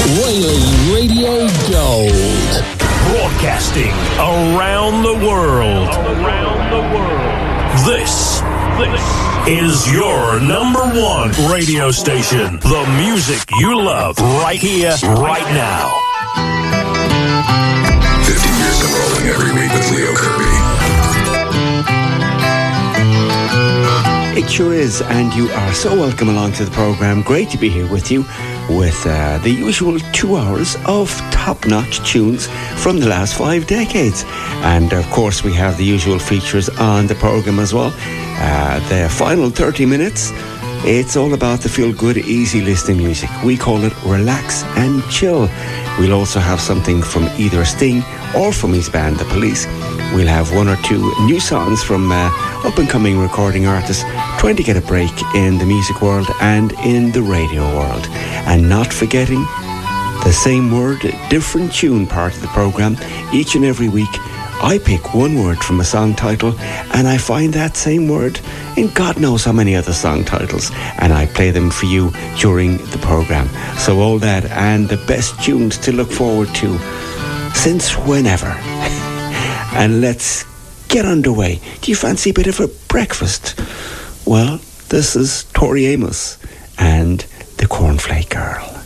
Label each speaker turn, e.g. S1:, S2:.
S1: Whaley Radio Gold.
S2: Broadcasting around the world. This is your number one radio station. The music you love right here, right now.
S3: 50 years of rolling every week with Leo Kirby.
S4: It sure is, and you are so welcome along to the programme. Great to be here with you with the usual 2 hours of top-notch tunes from the last 5 decades. And of course we have the usual features on the programme as well. The final 30 minutes, it's all about the feel-good, easy listening music. We call it Relax and Chill. We'll also have something from either Sting or from his band, The Police. We'll have one or two new songs from up-and-coming recording artists trying to get a break in the music world and in the radio world. And not forgetting the same word, different tune part of the programme. Each and every week, I pick one word from a song title and I find that same word in God knows how many other song titles, and I play them for you during the programme. So all that and the best tunes to look forward to since whenever. And let's get underway. Do you fancy a bit of a breakfast? Well, this is Tori Amos and the Cornflake Girl.